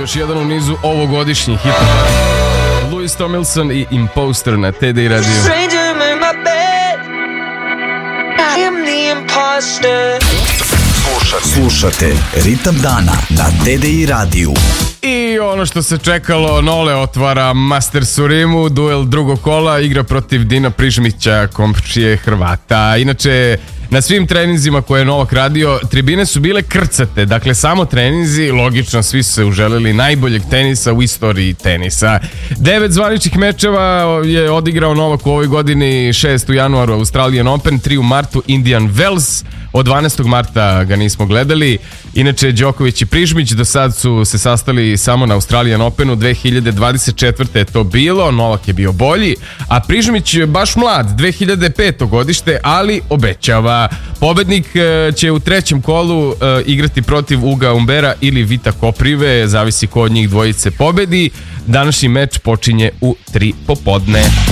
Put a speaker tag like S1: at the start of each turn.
S1: još jedan u nizu ovogodišnjih hitova. Louis Tomlinson i Imposter na TDI Radio.
S2: Slušate Ritam dana na TDI radiju.
S1: I ono što se čekalo, Nole otvara Masters u Rimu, duel drugog kola, igra protiv Dina Prižmića, komšije Hrvata. Inače, na svim treninzima koje je Novak radio, tribine su bile krcate, dakle samo treninzi, logično svi su se uželeli najboljeg tenisa u istoriji tenisa. 9 zvaničnih mečeva je odigrao Novak u ovoj godini, 6 u januaru Australian Open, 3 u martu Indian Wells, od 12. marta ga nismo gledali. Inače, Đoković i Prižmić do sad su se sastali samo na Australian Openu, 2024. je to bilo, Novak je bio bolji, a Prižmić je baš mlad, 2005. godište, ali obećava. Pobednik će u trećem kolu igrati protiv Uga Umbera ili Vita Koprive, zavisi ko od njih dvojice pobedi. Današnji meč počinje u 3 popodne.